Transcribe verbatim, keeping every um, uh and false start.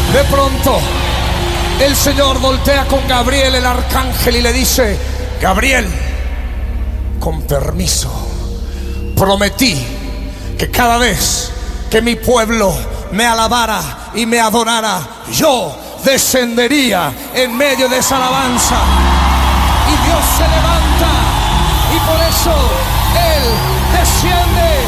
De pronto el Señor voltea con Gabriel, el arcángel, y le dice: Gabriel, con permiso, prometí que cada vez que mi pueblo me alabara y me adorara, yo descendería en medio de esa alabanza. Y Dios se levanta, y por eso Él desciende